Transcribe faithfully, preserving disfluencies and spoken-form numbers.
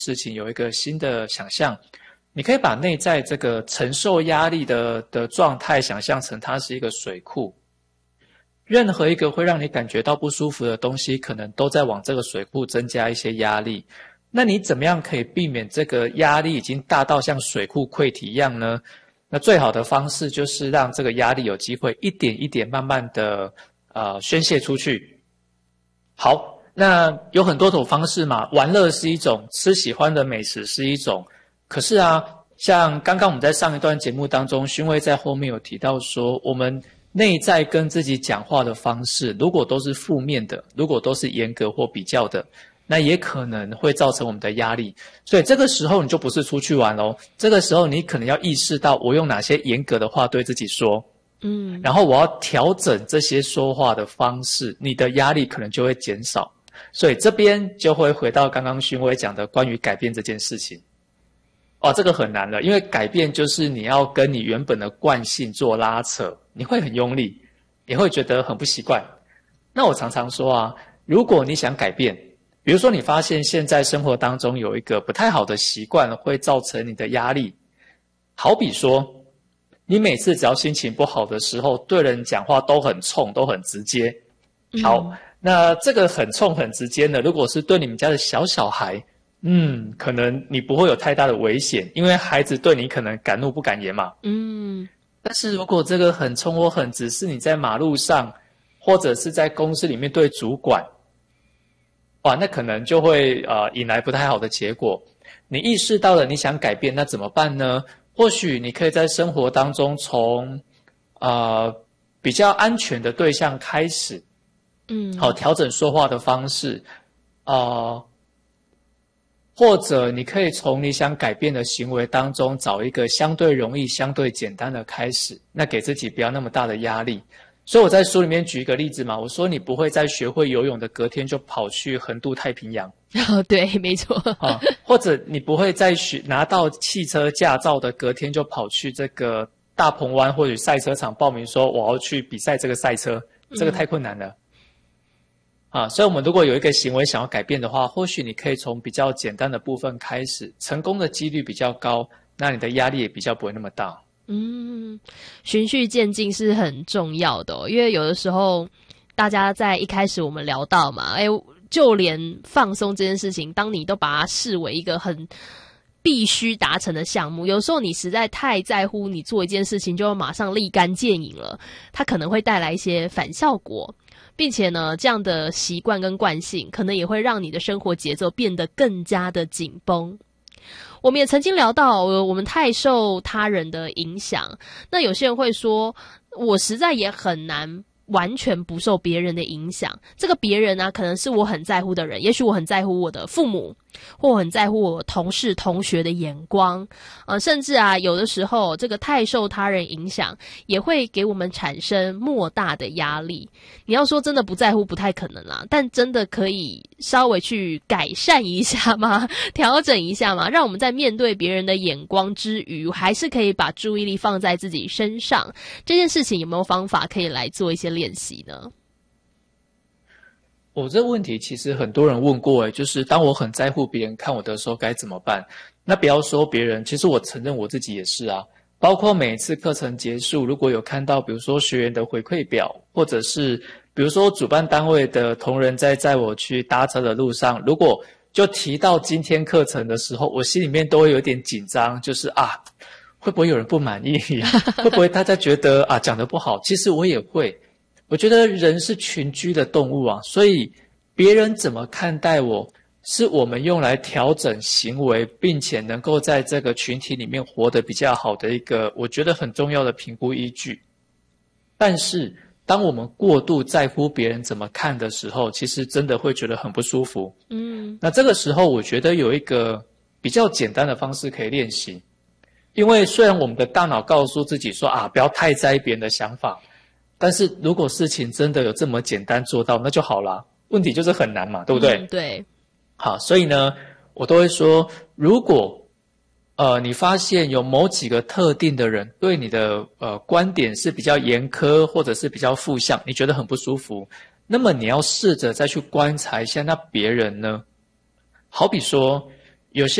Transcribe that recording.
事情有一个新的想象。你可以把内在这个承受压力的的状态想象成它是一个水库，任何一个会让你感觉到不舒服的东西，可能都在往这个水库增加一些压力。那你怎么样可以避免这个压力已经大到像水库溃堤一样呢？那最好的方式就是让这个压力有机会一点一点慢慢的呃宣泄出去。好，那有很多种方式嘛，玩乐是一种，吃喜欢的美食是一种。可是啊，像刚刚我们在上一段节目当中，勋威在后面有提到说，我们内在跟自己讲话的方式，如果都是负面的，如果都是严格或比较的，那也可能会造成我们的压力。所以这个时候你就不是出去玩咯，这个时候你可能要意识到我用哪些严格的话对自己说，嗯，然后我要调整这些说话的方式，你的压力可能就会减少。所以这边就会回到刚刚勋威讲的关于改变这件事情。哦，这个很难了，因为改变就是你要跟你原本的惯性做拉扯，你会很用力，也会觉得很不习惯。那我常常说啊，如果你想改变，比如说你发现现在生活当中有一个不太好的习惯会造成你的压力，好比说你每次只要心情不好的时候，对人讲话都很冲，都很直接。好，嗯，那这个很冲很直接呢，如果是对你们家的小小孩，嗯，可能你不会有太大的危险，因为孩子对你可能敢怒不敢言嘛。嗯，但是如果这个很冲或很直是你在马路上，或者是在公司里面对主管，哇，那可能就会呃引来不太好的结果。你意识到了你想改变，那怎么办呢？或许你可以在生活当中从呃比较安全的对象开始，嗯，好，调整说话的方式，呃。或者你可以从你想改变的行为当中找一个相对容易、相对简单的开始，那给自己不要那么大的压力。所以我在书里面举一个例子嘛，我说你不会在学会游泳的隔天就跑去横渡太平洋。 哦，对，没错。 啊，或者你不会在学拿到汽车驾照的隔天就跑去这个大鹏湾或者赛车场报名说我要去比赛这个赛车，这个太困难了。嗯啊，所以我们如果有一个行为想要改变的话，或许你可以从比较简单的部分开始，成功的几率比较高，那你的压力也比较不会那么大。 嗯，循序渐进是很重要的哦，因为有的时候大家在一开始我们聊到嘛，哎，就连放松这件事情，当你都把它视为一个很必须达成的项目，有时候你实在太在乎你做一件事情就马上立竿见影了，它可能会带来一些反效果。并且呢，这样的习惯跟惯性可能也会让你的生活节奏变得更加的紧绷。我们也曾经聊到我们太受他人的影响，那有些人会说我实在也很难完全不受别人的影响，这个别人啊可能是我很在乎的人，也许我很在乎我的父母，或我很在乎我同事同学的眼光，呃，甚至啊有的时候这个太受他人影响也会给我们产生莫大的压力。你要说真的不在乎不太可能啦，但真的可以稍微去改善一下吗？调整一下吗？让我们在面对别人的眼光之余，还是可以把注意力放在自己身上。这件事情有没有方法可以来做一些练习呢？ 我、哦、这个问题其实很多人问过诶，就是当我很在乎别人看我的时候该怎么办？那不要说别人，其实我承认我自己也是啊。包括每一次课程结束，如果有看到比如说学员的回馈表，或者是比如说主办单位的同仁在载我去搭车的路上，如果就提到今天课程的时候，我心里面都会有点紧张，就是啊，会不会有人不满意？会不会大家觉得啊讲得不好？其实我也会。我觉得人是群居的动物啊，所以别人怎么看待我，是我们用来调整行为，并且能够在这个群体里面活得比较好的一个，我觉得很重要的评估依据。但是当我们过度在乎别人怎么看的时候，其实真的会觉得很不舒服。嗯，那这个时候我觉得有一个比较简单的方式可以练习，因为虽然我们的大脑告诉自己说啊，不要太在意别人的想法，但是如果事情真的有这么简单做到，那就好啦。问题就是很难嘛，对不对？ 嗯，对。 好，所以呢，我都会说，如果呃你发现有某几个特定的人对你的呃观点是比较严苛，或者是比较负向，你觉得很不舒服，那么你要试着再去观察一下，那别人呢？好比说， 有些